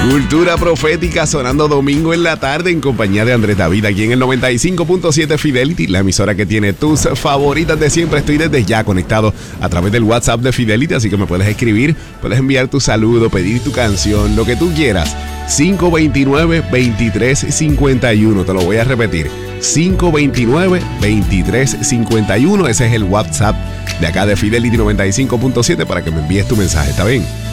Cultura profética sonando domingo en la tarde en compañía de Andrés David aquí en el 95.7 Fidelity, la emisora que tiene tus favoritas de siempre. Estoy desde ya conectado a través del WhatsApp de Fidelity, así que me puedes escribir, puedes enviar tu saludo, pedir tu canción, lo que tú quieras. 529-2351, te lo voy a repetir. 529-2351, ese es el WhatsApp de acá de Fidelity 95.7 para que me envíes tu mensaje, ¿está bien?